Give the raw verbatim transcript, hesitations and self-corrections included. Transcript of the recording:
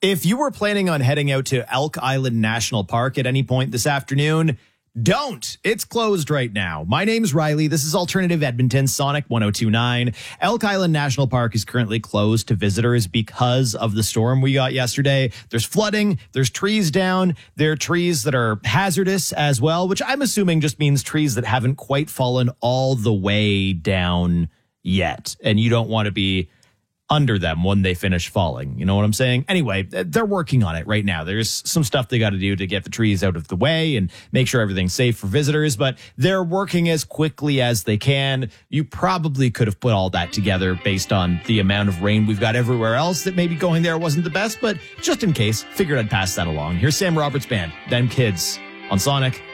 If you were planning on heading out to Elk Island National Park at any point this afternoon, don't. It's closed right now. My name's Riley. This is Alternative Edmonton, Sonic one oh two point nine. Elk Island National Park is currently closed to visitors because of the storm we got yesterday. There's flooding. There's trees down. There are trees that are hazardous as well, which I'm assuming just means trees that haven't quite fallen all the way down yet. And you don't want to be under them when they finish falling. You know what I'm saying? Anyway, they're working on it right now. There's some stuff they got to do to get the trees out of the way and make sure everything's safe for visitors, but they're working as quickly as they can. You probably could have put all that together based on the amount of rain we've got everywhere else that maybe going there wasn't the best, but just in case, figured I'd pass that along. Here's Sam Roberts Band, Them Kids on Sonic